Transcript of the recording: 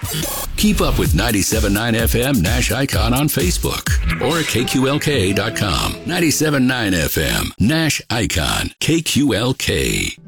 Keep up with 97.9 FM Nash Icon on Facebook or KQLK.com. 97.9 FM Nash Icon, KQLK.